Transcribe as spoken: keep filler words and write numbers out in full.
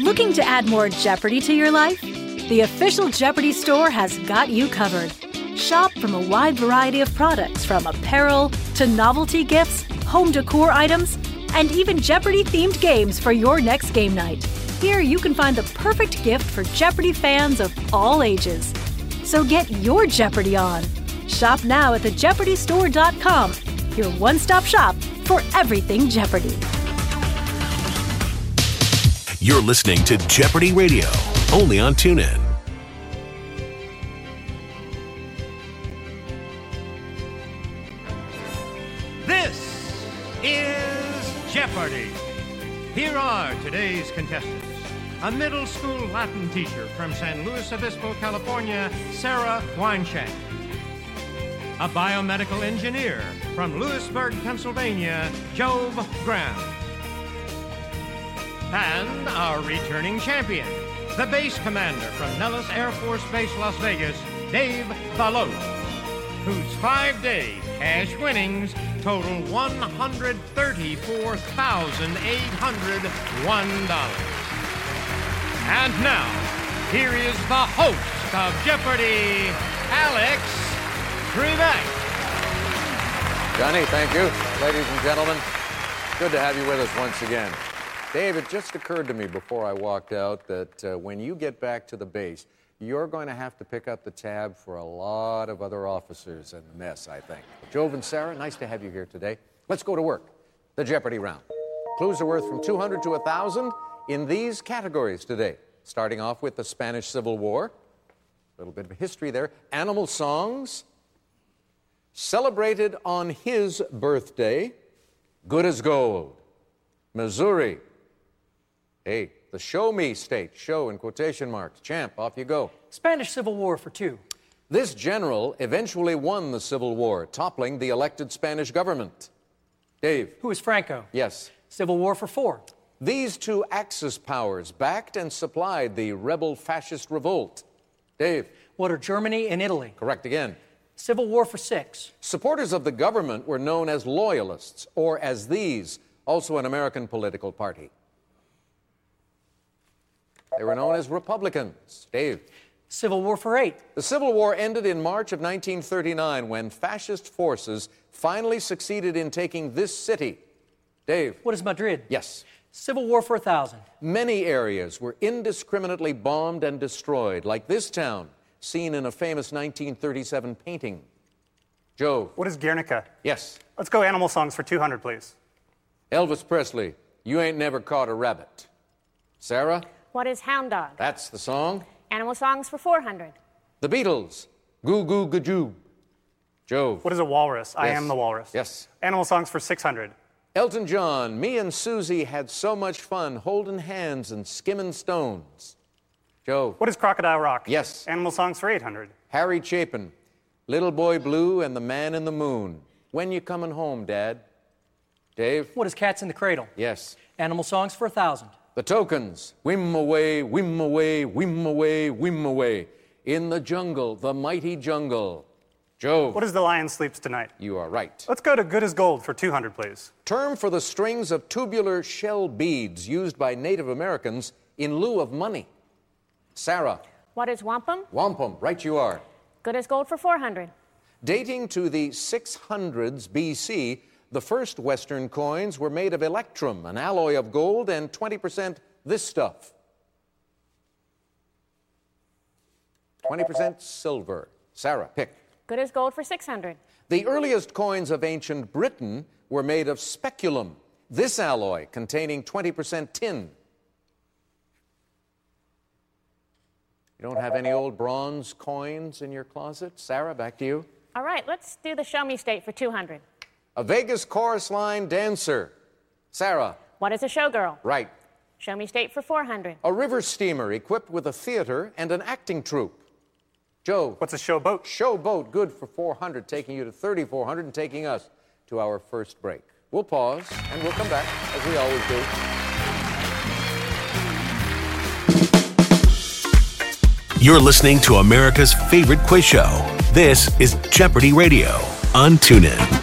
Looking to add more Jeopardy to your life? The official Jeopardy store has got you covered. Shop from a wide variety of products, from apparel to novelty gifts, home decor items, and even Jeopardy-themed games for your next game night. Here you can find the perfect gift for Jeopardy fans of all ages. So get your Jeopardy on. Shop now at the jeopardy store dot com, your one-stop shop for everything Jeopardy. You're listening to Jeopardy Radio, only on TuneIn. This is Jeopardy! Here are today's contestants. A middle school Latin teacher from San Luis Obispo, California, Sarah Weinshank. A biomedical engineer from Lewisburg, Pennsylvania, Jove Graham. And our returning champion, the base commander from Nellis Air Force Base, Las Vegas, Dave Ballot, whose five-day cash winnings total one hundred thirty-four thousand eight hundred one dollars. And now, here is the host of Jeopardy, Alex Trebek. Johnny, thank you. Ladies and gentlemen, good to have you with us once again. Dave, it just occurred to me before I walked out that uh, when you get back to the base, you're going to have to pick up the tab for a lot of other officers in the mess, I think. Jove and Sarah, nice to have you here today. Let's go to work. The Jeopardy round. Clues are worth from two hundred to one thousand in these categories today. Starting off with the Spanish Civil War. A little bit of history there. Animal songs. Celebrated on his birthday. Good as gold. Missouri. Hey, the show me state. Show in quotation marks. Champ, off you go. Spanish Civil War for two. This general eventually won the Civil War, toppling the elected Spanish government. Dave. Who is Franco? Yes. Civil War for four. These two Axis powers backed and supplied the rebel fascist revolt. Dave. What are Germany and Italy? Correct again. Civil War for six. Supporters of the government were known as loyalists, or as these, also an American political party. They were known as Republicans. Dave. Civil War for eight. The Civil War ended in March of nineteen thirty-nine when fascist forces finally succeeded in taking this city. Dave. What is Madrid? Yes. Civil War for a thousand. Many areas were indiscriminately bombed and destroyed, like this town, seen in a famous nineteen thirty-seven painting. Joe. What is Guernica? Yes. Let's go animal songs for two hundred, please. Elvis Presley, You Ain't Never Caught a Rabbit. Sarah. What is Hound Dog? That's the song. Animal songs for four hundred. The Beatles, Goo Goo Gajoo. Joe. What is a walrus? I Yes. am the walrus. Yes. Animal songs for six hundred. Elton John, Me and Susie had so much fun holding hands and skimming stones. Joe. What is Crocodile Rock? Yes. Animal songs for eight hundred. Harry Chapin, Little Boy Blue and the Man in the Moon. When you coming home, Dad? Dave. What is Cats in the Cradle? Yes. Animal songs for a thousand. The Tokens, Whim away, whim away, whim away, whim away. In the jungle, the mighty jungle. Joe. What is The Lion Sleeps Tonight? You are right. Let's go to Good as Gold for two hundred, please. Term for the strings of tubular shell beads used by Native Americans in lieu of money. Sarah. What is wampum? Wampum, right you are. Good as gold for four hundred. Dating to the six hundreds B C, the first Western coins were made of electrum, an alloy of gold, and twenty percent this stuff. twenty percent silver. Sarah, pick. Good as gold for six hundred. The earliest coins of ancient Britain were made of speculum, this alloy containing twenty percent tin. You don't have any old bronze coins in your closet? Sarah, back to you. All right, let's do the show me state for two hundred. A Vegas chorus line dancer. Sarah. What is a showgirl? Right. Show me state for four hundred. A river steamer equipped with a theater and an acting troupe. Joe. What's a showboat? Showboat, good for four hundred, taking you to thirty-four hundred and taking us to our first break. We'll pause, and we'll come back, as we always do. You're listening to America's favorite quiz show. This is Jeopardy Radio on TuneIn.